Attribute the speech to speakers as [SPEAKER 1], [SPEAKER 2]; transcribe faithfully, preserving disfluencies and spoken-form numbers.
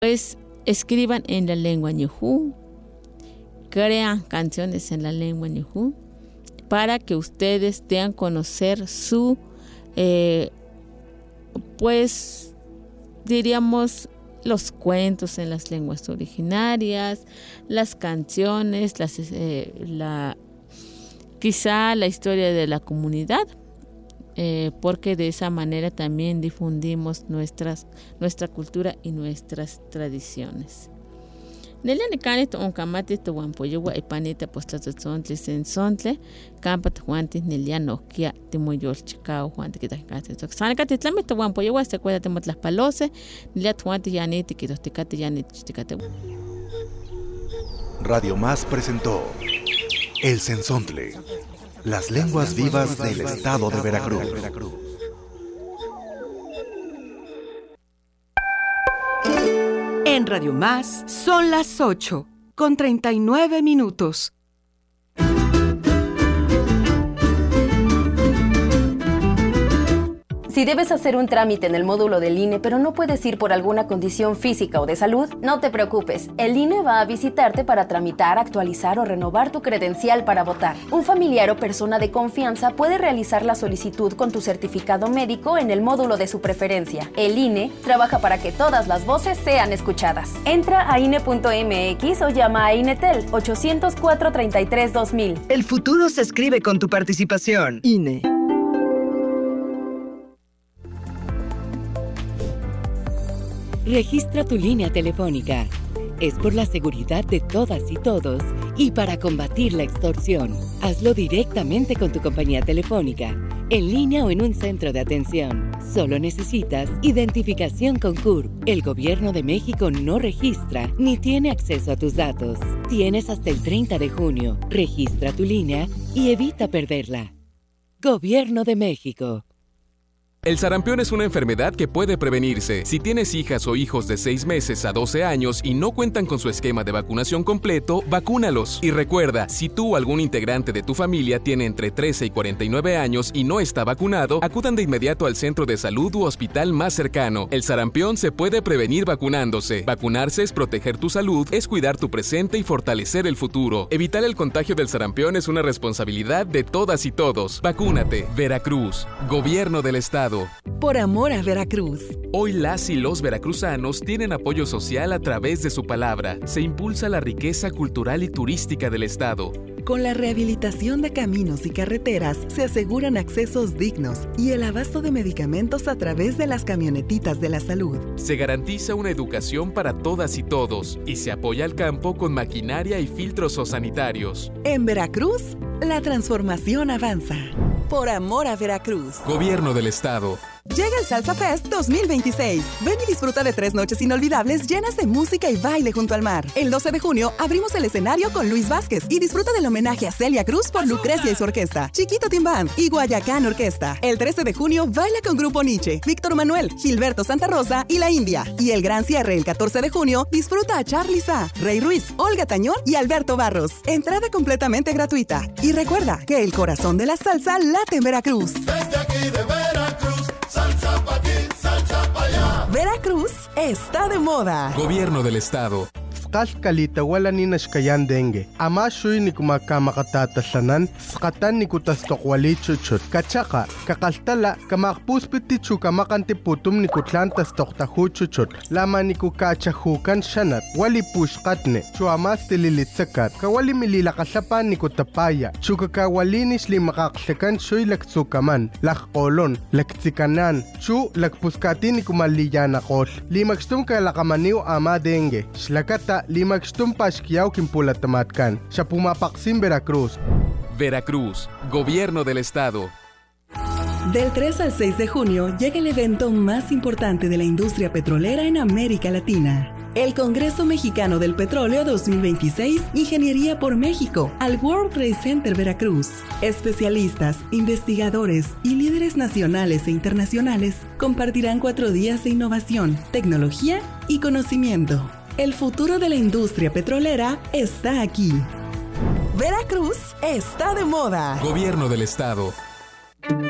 [SPEAKER 1] Pues escriban en la lengua ñujú, crean canciones en la lengua ñujú, para que ustedes den a conocer su, eh, pues, diríamos, los cuentos en las lenguas originarias, las canciones, las, eh, la, quizá la historia de la comunidad, eh, porque de esa manera también difundimos nuestras, nuestra cultura y nuestras tradiciones. Neliani canito un camate to wampoyua y panita postlatzontli sensontle campa juanti neliano kia timoyol chicao juanti kita kate to sanakati tlami to wampoyua se cuida temo las palose neliat juanti yaniti kito ticate yaniti ticate.
[SPEAKER 2] Radio Más presentó El Sensontle, las lenguas vivas del estado de Veracruz.
[SPEAKER 3] En Radio Más son las ocho, con treinta y nueve minutos.
[SPEAKER 4] Si debes hacer un trámite en el módulo del I N E, pero no puedes ir por alguna condición física o de salud, no te preocupes. El I N E va a visitarte para tramitar, actualizar o renovar tu credencial para votar. Un familiar o persona de confianza puede realizar la solicitud con tu certificado médico en el módulo de su preferencia. El I N E trabaja para que todas las voces sean escuchadas. Entra a I N E punto M X o llama a INETEL ochocientos cuatro, treinta y tres, dos mil.
[SPEAKER 3] El futuro se escribe con tu participación. I N E.
[SPEAKER 5] Registra tu línea telefónica. Es por la seguridad de todas y todos y para combatir la extorsión. Hazlo directamente con tu compañía telefónica, en línea o en un centro de atención. Solo necesitas identificación con C U R P. El Gobierno de México no registra ni tiene acceso a tus datos. Tienes hasta el treinta de junio. Registra tu línea y evita perderla. Gobierno de México.
[SPEAKER 6] El sarampión es una enfermedad que puede prevenirse. Si tienes hijas o hijos de seis meses a doce años y no cuentan con su esquema de vacunación completo, vacúnalos. Y recuerda, si tú o algún integrante de tu familia tiene entre trece y cuarenta y nueve años y no está vacunado, acudan de inmediato al centro de salud u hospital más cercano. El sarampión se puede prevenir vacunándose. Vacunarse es proteger tu salud, es cuidar tu presente y fortalecer el futuro. Evitar el contagio del sarampión es una responsabilidad de todas y todos. Vacúnate. Veracruz. Gobierno del Estado.
[SPEAKER 3] Por amor a Veracruz.
[SPEAKER 6] Hoy las y los veracruzanos tienen apoyo social a través de su palabra. Se impulsa la riqueza cultural y turística del Estado.
[SPEAKER 7] Con la rehabilitación de caminos y carreteras se aseguran accesos dignos y el abasto de medicamentos a través de las camionetitas de la salud.
[SPEAKER 6] Se garantiza una educación para todas y todos y se apoya al campo con maquinaria y filtros sanitarios.
[SPEAKER 7] En Veracruz, la transformación avanza. Por amor a Veracruz.
[SPEAKER 6] Gobierno del Estado.
[SPEAKER 7] Llega el Salsa Fest dos mil veintiséis. Ven y disfruta de tres noches inolvidables llenas de música y baile junto al mar. El doce de junio abrimos el escenario con Luis Vázquez y disfruta del homenaje a Celia Cruz por Lucrecia y su orquesta, Chiquito Team Band y Guayacán Orquesta. El trece de junio baila con Grupo Nietzsche, Víctor Manuel, Gilberto Santa Rosa y La India. Y el gran cierre el catorce de junio disfruta a Charly Sa, Rey Ruiz, Olga Tañón y Alberto Barros. Entrada completamente gratuita. Y recuerda que el corazón de la salsa late en Veracruz.
[SPEAKER 8] Desde aquí de Veracruz, salsa pa' aquí, salsa pa' allá.
[SPEAKER 7] Veracruz está de moda.
[SPEAKER 6] Gobierno del Estado.
[SPEAKER 9] Kalita wala ni nashkayan dengue. Ama shuy ni kumakamakatatasanan, skatan ni kutastokwali chuchut. Kachaka, kakaltala, kamakpuspiti chukamakanti putum ni kutlantas toktahu chuchut. Lama ni kukachahukan shanat, wali pushkatne, chuamas tililitsakat. Kawali mililakasapan ni kutapaya, chukakawalinis li makaksekan shuy laktsukaman, lakkolon, laktsikanan, chu lakpuskati ni kumalliyanakol. Limakstum kalakamaniw ama dengue. Shlakata Limaxtum Pashkiao Kimpulatamatkan, Chapumapaksim, Veracruz.
[SPEAKER 6] Veracruz, Gobierno del Estado.
[SPEAKER 7] Del tres al seis de junio llega el evento más importante de la industria petrolera en América Latina. El Congreso Mexicano del Petróleo dos mil veintiséis, Ingeniería por México, al World Trade Center Veracruz. Especialistas, investigadores y líderes nacionales e internacionales compartirán cuatro días de innovación, tecnología y conocimiento. El futuro de la industria petrolera está aquí. Veracruz está de moda.
[SPEAKER 6] Gobierno del Estado.